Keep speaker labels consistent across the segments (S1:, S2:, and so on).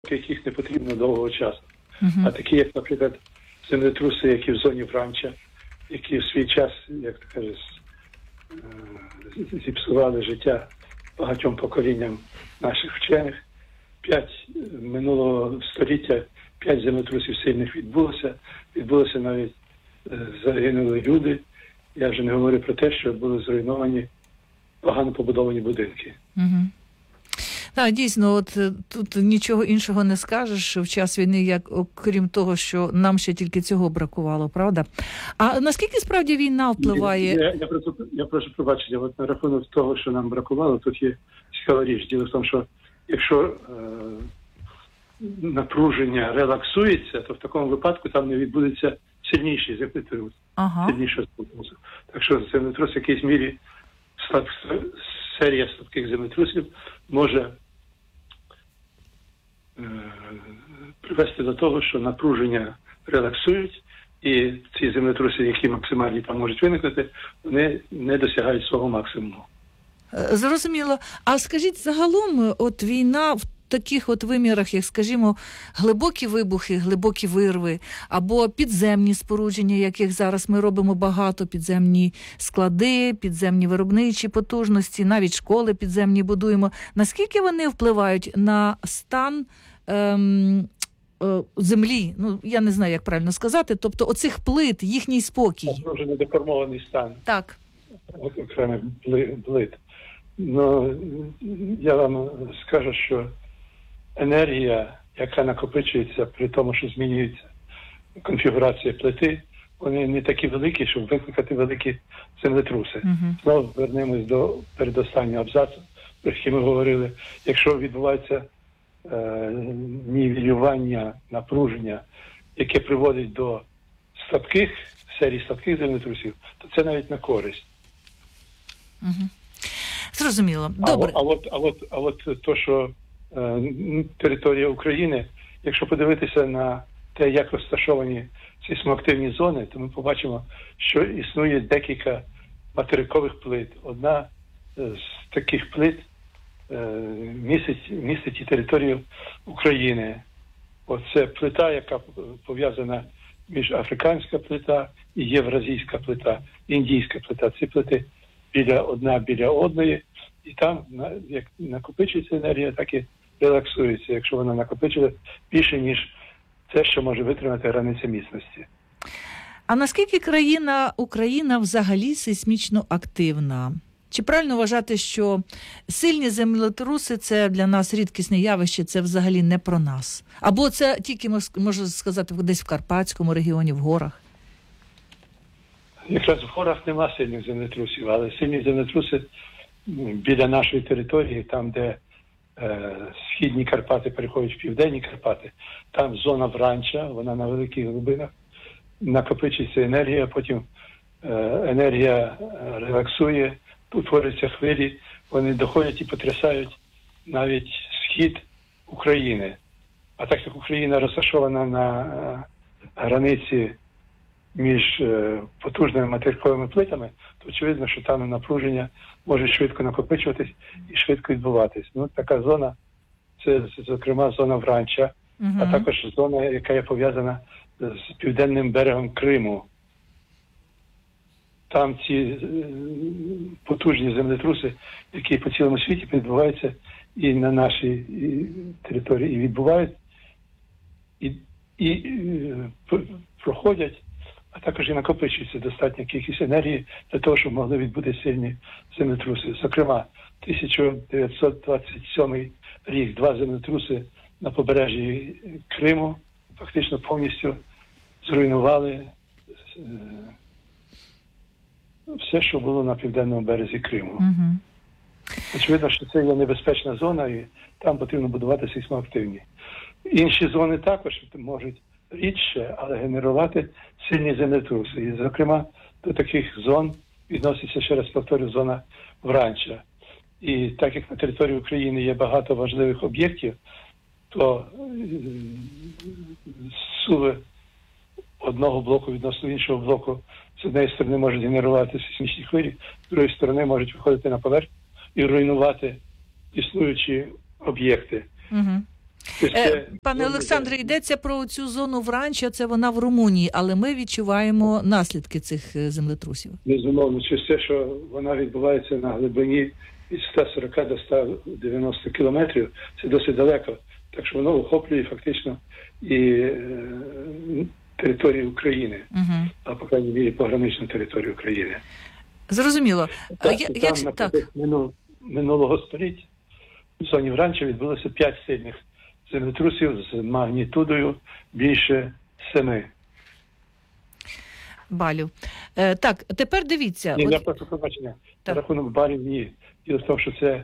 S1: яких не потрібно довгого часу. А такі, як, наприклад, землетруси, які в зоні Вранча, які в свій час, як ти кажеш, зіпсували життя багатьом поколінням наших вчених. Минулого століття 5 землетрусів сильних відбулося. Відбулося навіть загинули люди. Я вже не говорю про те, що були зруйновані погано побудовані будинки.
S2: Так, дійсно, от тут нічого іншого не скажеш в час війни, як окрім того, що нам ще тільки цього бракувало, правда? А наскільки справді війна впливає?
S1: Я прошу пробачення, от на рахунок того, що нам бракувало, тут є цікава річ. Діло в тому, що якщо напруження релаксується, то в такому випадку там не відбудеться сильніший землетрус. Сильніший землетрус. Так що землетрус в якійсь мірі, серія слабких землетрусів може привести до того, що напруження релаксують, і ці землетруси, які максимальні там можуть виникнути, вони не досягають свого максимуму.
S2: Зрозуміло. А скажіть, загалом, от війна в таких от вимірах, як, скажімо, глибокі вибухи, глибокі вирви, або підземні спорудження, яких зараз ми робимо багато, підземні склади, підземні виробничі потужності, навіть школи підземні будуємо. Наскільки вони впливають на стан землі? Ну, я не знаю, як правильно сказати. Тобто оцих плит, їхній спокій.
S1: Це вже недеформований стан.
S2: Так.
S1: Окремих плит. Ну, я вам скажу, що енергія, яка накопичується при тому, що змінюється конфігурація плити, вони не такі великі, щоб викликати великі землетруси. Знову вернемось до передостаннього абзацу, про який ми говорили. Якщо відбувається нівелювання, напруження, яке приводить до серії слабких землетрусів, то це навіть на користь.
S2: Зрозуміло. Добре.
S1: А от то, що територія України, якщо подивитися на те, як розташовані сейсмоактивні зони, то ми побачимо, що існує декілька материкових плит. Одна з таких плит містить і територію України. Оце плита, яка пов'язана між африканська плита і євразійська плита, індійська плита. Ці плити одна біля одної, і там як накопичується енергія, так і релаксується, якщо вона накопичила більше, ніж те, що може витримати границя міцності.
S2: А наскільки Україна взагалі сейсмічно активна? Чи правильно вважати, що сильні землетруси – це для нас рідкісне явище, це взагалі не про нас? Або це тільки, можна сказати, десь в Карпатському регіоні, в горах?
S1: Якраз в горах нема сильних землетрусів, але сильні землетруси біля нашої території, там, де східні Карпати переходять в південні Карпати, там зона Вранча, вона на великих глибинах, накопичується енергія, потім енергія релаксує, утворюються хвилі, вони доходять і потрясають навіть схід України. А так як Україна розташована на границі між потужними материковими плитами, то очевидно, що там напруження може швидко накопичуватись і швидко відбуватись. Ну, така зона, це, зокрема, зона Вранча, а також зона, яка є пов'язана з південним берегом Криму. Там ці потужні землетруси, які по цілому світі відбуваються і на нашій території, і відбувають, і проходять, а також і накопичується достатня кількість енергії для того, щоб могли відбути сильні землетруси. Зокрема, 1927 рік 2 землетруси на побережжі Криму фактично повністю зруйнували все, що було на південному березі Криму. Очевидно, що це є небезпечна зона, і там потрібно будувати сейсмоактивні. Інші зони також можуть рідше, але генерувати сильні землетруси. І, зокрема, до таких зон відноситься, ще раз повторю, зона Вранча. І так як на території України є багато важливих об'єктів, то суви одного блоку відносно іншого блоку з однієї сторони можуть генерувати сейсмічні хвилі, з другої сторони можуть виходити на поверхню і руйнувати існуючі об'єкти.
S2: Пане Олександре, йдеться про цю зону Вранча, це вона в Румунії, але ми відчуваємо наслідки цих землетрусів.
S1: Безумовно, через те, що вона відбувається на глибині від 140 до 190 кілометрів, це досить далеко. Так що воно охоплює фактично і територію України, а по крайній мірі пограничну територію України.
S2: Зрозуміло.
S1: Минулого століття в зоні Вранча відбулося 5 сильних землетрусів з магнітудою більше 7.
S2: Балів. Так, тепер дивіться.
S1: Я просто побачення. За рахунок балів ні. Діло в тому, що це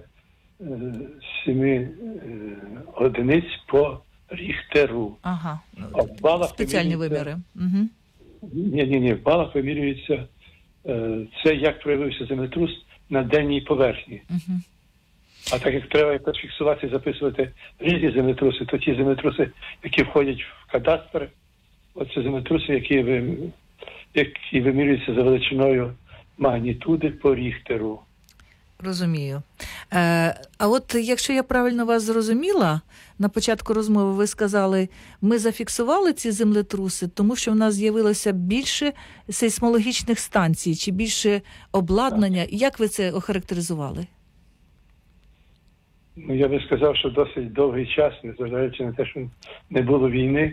S1: 7 одиниць по Ріхтеру.
S2: Ага.
S1: А в балах
S2: спеціальні виміри.
S1: Ні. В балах вимірюється це, як проявився землетрус на денній поверхні. А так як треба якось фіксувати і записувати різні землетруси, то ті землетруси, які входять в кадастр, оце землетруси, які вимірюються за величиною магнітуди по Ріхтеру.
S2: Розумію. А от якщо я правильно вас зрозуміла, на початку розмови ви сказали, ми зафіксували ці землетруси, тому що в нас з'явилося більше сейсмологічних станцій чи більше обладнання. Так. Як ви це охарактеризували?
S1: Я би сказав, що досить довгий час, незважаючи на те, що не було війни,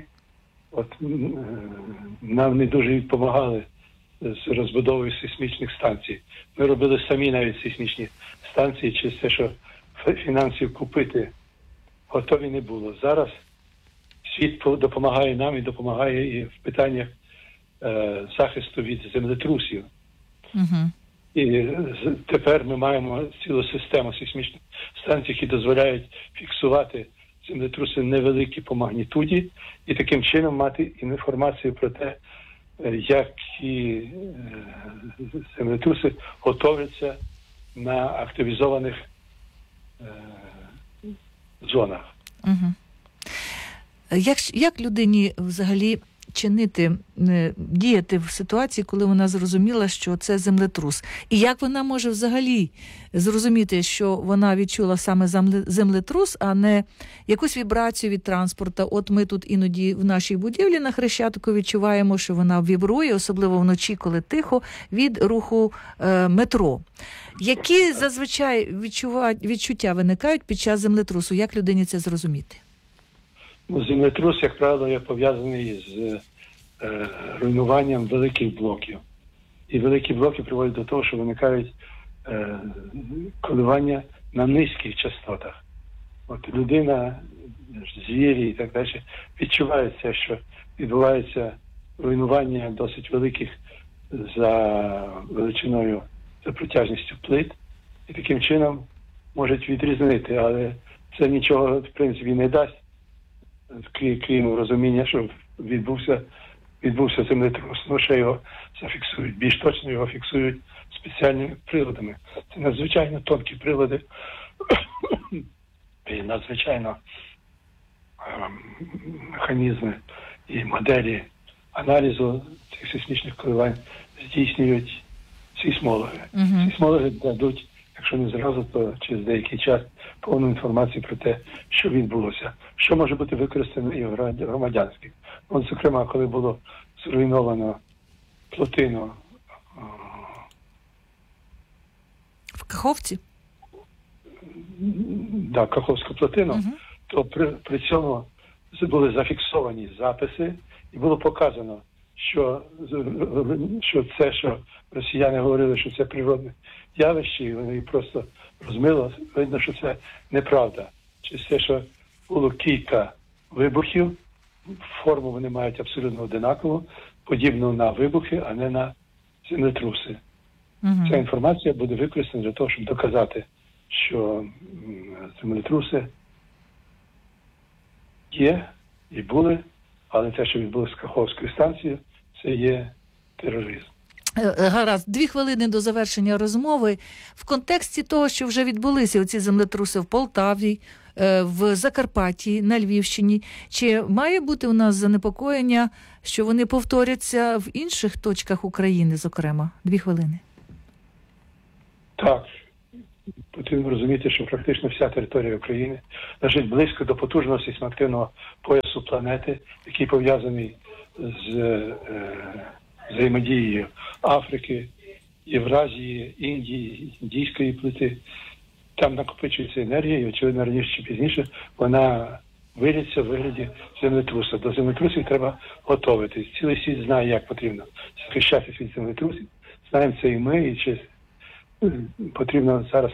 S1: нам не дуже допомагали з розбудовою сейсмічних станцій. Ми робили самі навіть сейсмічні станції, через те, що фінансів купити готові не було. Зараз світ допомагає нам і допомагає і в питаннях захисту від землетрусів. І тепер ми маємо цілу систему сейсмічних станцій, які дозволяють фіксувати землетруси невеликі по магнітуді і таким чином мати інформацію про те, які землетруси готовляться на активізованих зонах.
S2: Як людині взагалі діяти в ситуації, коли вона зрозуміла, що це землетрус? І як вона може взагалі зрозуміти, що вона відчула саме землетрус, а не якусь вібрацію від транспорту? От ми тут іноді в нашій будівлі на Хрещатику відчуваємо, що вона вібрує, особливо вночі, коли тихо, від руху метро. Які зазвичай відчуття виникають під час землетрусу? Як людині це зрозуміти?
S1: Землетрус, як правило, є пов'язаний з руйнуванням великих блоків. І великі блоки приводять до того, що виникають коливання на низьких частотах. От людина, звірі і так далі відчувають це, що відбувається руйнування досить великих за величиною, за протяжністю плит. І таким чином можуть відрізнити, але це нічого, в принципі, не дасть. Крім розуміння, що відбувся землетрус, ще його зафіксують. Більш точно його фіксують спеціальними приладами. Це надзвичайно тонкі прилади і надзвичайно механізми і моделі аналізу цих сейсмічних коливань здійснюють сейсмологи. Сейсмологи дадуть, якщо не зразу, то через деякий час повну інформацію про те, що відбулося, що може бути використано і в громадянських. От, зокрема, коли було зруйновано плотину
S2: в Каховці?
S1: Так, Каховську плотину, то при цьому були зафіксовані записи і було показано, що це, що росіяни говорили, що це природне явище, і вони просто розмило, видно, що це неправда. Через те, що було кілька вибухів, форму вони мають абсолютно одинакову, подібну на вибухи, а не на землетруси. Ця інформація буде використана для того, щоб доказати, що землетруси є і були, але те, що відбулося з Каховською станцією, це є тероризм.
S2: Гаразд, 2 хвилини до завершення розмови. В контексті того, що вже відбулися оці землетруси в Полтаві, в Закарпатті, на Львівщині, чи має бути у нас занепокоєння, що вони повторяться в інших точках України, зокрема? 2 хвилини.
S1: Так. потрібно розуміти, що практично вся територія України лежить близько до потужного сейсмоактивного поясу планети, який пов'язаний з взаємодією Африки, Євразії, Індії, Індійської плити. Там накопичується енергія, і, очевидно, раніше чи пізніше вона виліться в вигляді землетрусу. До землетрусів треба готуватись. Цілий світ знає, як потрібно захищатися від землетрусів. Знаємо це і ми, і чи потрібно зараз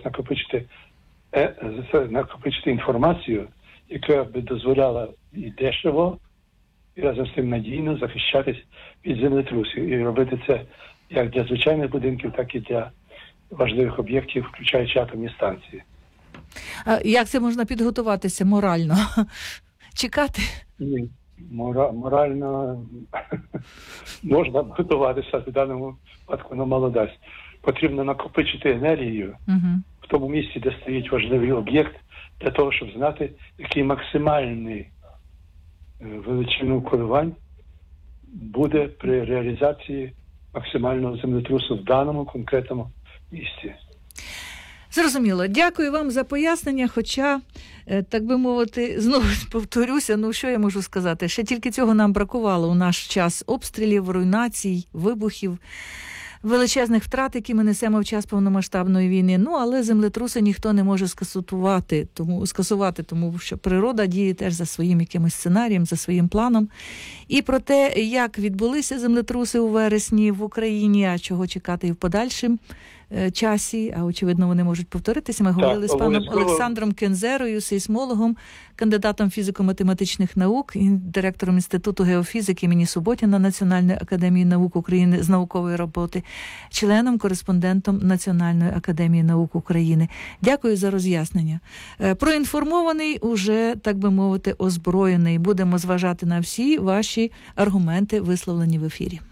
S1: накопичити інформацію, яка би дозволяла і дешево, і разом з тим надійно захищатись від землетрусів. І робити це як для звичайних будинків, так і для важливих об'єктів, включаючи атомні станції.
S2: А як це можна підготуватися морально? Чекати?
S1: Ні, морально можна готуватися, в даному випадку воно мало дасть. Потрібно накопичити енергію в тому місці, де стоїть важливий об'єкт, для того, щоб знати, який максимальний величину коливань буде при реалізації максимального землетрусу в даному конкретному місці.
S2: Зрозуміло. Дякую вам за пояснення, хоча, так би мовити, знову повторюся, що я можу сказати? Ще тільки цього нам бракувало у наш час обстрілів, руйнацій, вибухів, величезних втрат, які ми несемо в час повномасштабної війни. Але землетруси ніхто не може скасувати, тому що природа діє теж за своїм якимось сценарієм, за своїм планом. І про те, як відбулися землетруси у вересні в Україні, а чого чекати і в подальшим часі, а очевидно вони можуть повторитися. Ми говорили з паном Олександром Кензерою, сейсмологом, кандидатом фізико-математичних наук, директором Інституту геофізики імені Суботіна Національної академії наук України з наукової роботи, членом-кореспондентом Національної академії наук України. Дякую за роз'яснення. Проінформований, уже, так би мовити, озброєний. Будемо зважати на всі ваші аргументи, висловлені в ефірі.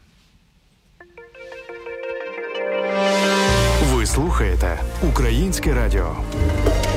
S3: Ви слухаєте Українське радіо.